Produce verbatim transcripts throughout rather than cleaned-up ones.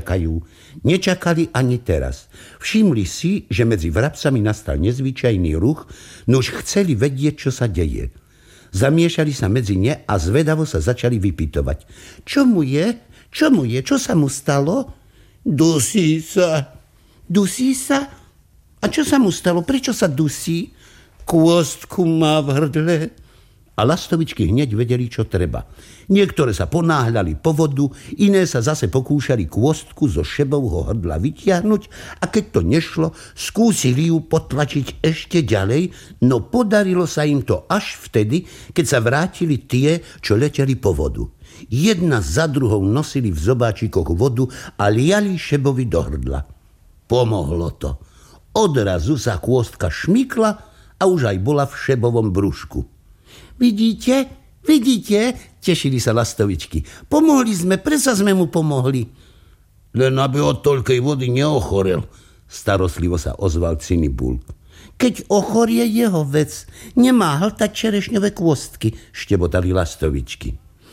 nečakajú. Nečakali ani teraz. Všimli si, že medzi vrabcami nastal nezvyčajný ruch, nuž chceli vedieť, čo sa deje. Zamiešali sa medzi ne a zvedavo sa začali vypytovať. Čo mu je? Čo mu je? Čo sa mu stalo? Dusí sa. Dusí sa? A čo sa mu stalo? Prečo sa dusí? Kôstku má v hrdle. A lastovičky hneď vedeli, čo treba. Niektoré sa ponáhľali po vodu, iné sa zase pokúšali kôstku zo šebovho hrdla vytiahnuť a keď to nešlo, skúsili ju potlačiť ešte ďalej, no podarilo sa im to až vtedy, keď sa vrátili tie, čo leteli po vodu. Jedna za druhou nosili v zobáčikoch vodu a liali šebovi do hrdla. Pomohlo to. Odrazu sa kôstka šmykla a už aj bola v šebovom brúšku. Vidíte, vidíte, tešili sa lastovičky. Pomohli sme, presa sme mu pomohli. Len aby od toľkej vody neochorel, starostlivo sa ozval Cinibulk. Keď ochorie jeho vec, nemá hltať čerešňové kôstky, štebotali lastovičky.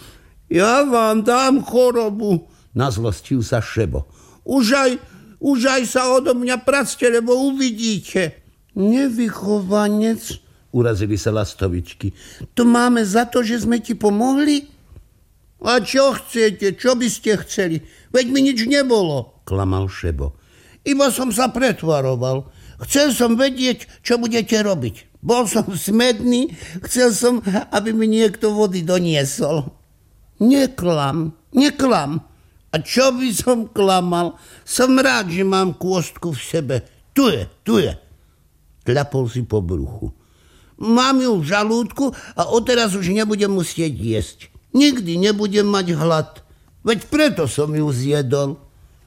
Ja vám dám chorobu, nazlostil sa Šebo. Už aj, už aj sa odo mňa practe, lebo uvidíte. Nevychovanec, urazili sa lastovičky. To máme za to, že sme ti pomohli? A čo chcete? Čo by ste chceli? Veď mi nič nebolo, klamal Šebo. Iba som sa pretvaroval. Chcel som vedieť, čo budete robiť. Bol som smedný, chcel som, aby mi niekto vody doniesol. Neklam, neklam. A čo by som klamal? Som rád, že mám kôstku v sebe. Tu je, tu je. Tľapol si po bruchu. Mám ju v žalúdku a odteraz už nebudem musieť jesť. Nikdy nebudem mať hlad. Veď preto som ju zjedol.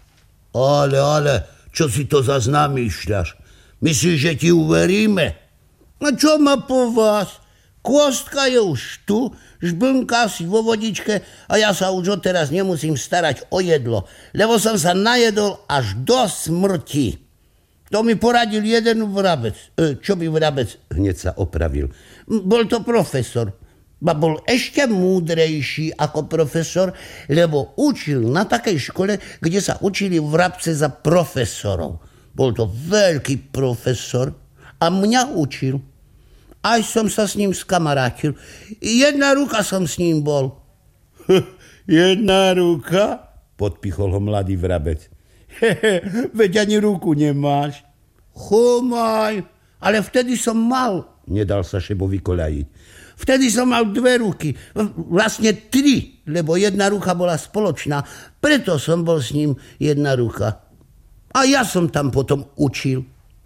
Ale, ale, čo si to zas namýšľaš? Myslíš, že ti uveríme? A čo ma po vás? Kôstka je už tu, žblnká si vo vodičke a ja sa už odteraz nemusím starať o jedlo, lebo som sa najedol až do smrti. To mi poradil jeden vrabec. E, čo by vrabec? Hneď sa opravil. Bol to profesor. Ba bol ešte múdrejší ako profesor, lebo učil na takej škole, kde sa učili vrabce za profesorov. Bol to veľký profesor a mňa učil. Aj som sa s ním skamarátil. Jedna ruka som s ním bol. Jedna ruka? Podpichol ho mladý vrabec. Hehe, veď ani ruku nemáš. Chumaj, ale vtedy som mal, nedal sa Šebovi koľajiť. Vtedy som mal dve ruky, vlastne tri, lebo jedna ruka bola spoločná, preto som bol s ním jedna ruka. A ja som tam potom učil.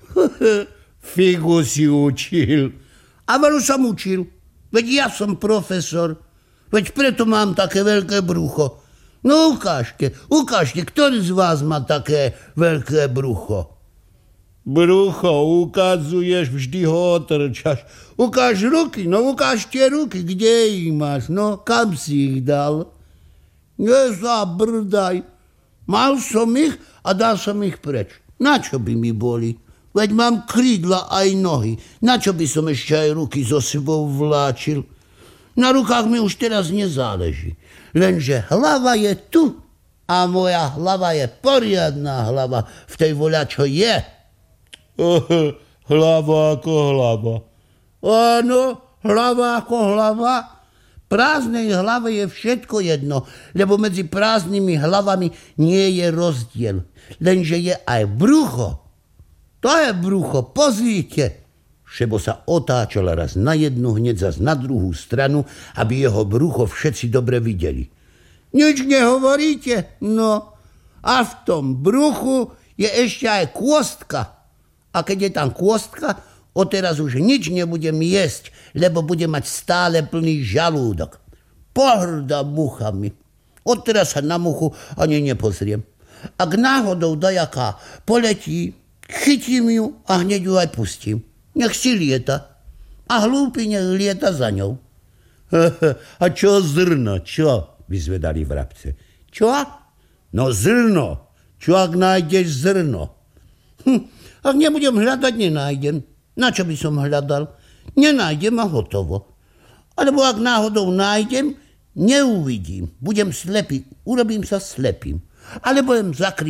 Figu si učil. A veru som učil, veď ja som profesor, veď preto mám také veľké brucho. No ukážte, ukážte, ktorý z vás má také veľké brucho? Brucho ukazuješ, vždy ho otrčaš. Ukáž ruky, no ukážte ruky, kde ich máš, no kam si ich dal? Nezabrdaj. Mal som ich a dal som ich preč. Na čo by mi boli? Veď mám krídla aj nohy. Na čo by som ešte aj ruky so sebou vláčil? Na rukách mi už teraz nezáleží. Lenže hlava je tu a moja hlava je poriadna hlava v tej voľa, čo je. Oh, hlava ako hlava. Áno, hlava ako hlava. Prázdnej hlave je všetko jedno, lebo medzi prázdnymi hlavami nie je rozdiel. Lenže je aj brucho. To je brucho, pozrite. Šebo sa otáčal raz na jednu, hneď zas na druhú stranu, aby jeho brucho všetci dobre videli. Nič nehovoríte? No, a v tom bruchu je ešte aj kôstka. A keď je tam kôstka, odteraz už nič nebudem jesť, lebo budem mať stále plný žalúdok. Pohrda muchami. Odteraz sa na muchu ani nepozriem. Ak náhodou dajaká poletí, chytím ju a hneď ju aj pustím. Nech si lieta. A hlúpy nech lieta za ňou. A čo zrno, čo? Vyzvedali vrabce. Čo? No zrno. Čo ak nájdeš zrno? Hm, ak nebudem hľadať, nenájdem. Na čo by som hľadal? Nenájdem a hotovo. Alebo ak náhodou nájdem, neuvidím. Budem slepý. Urobím sa slepým. Alebo jem zakrytý.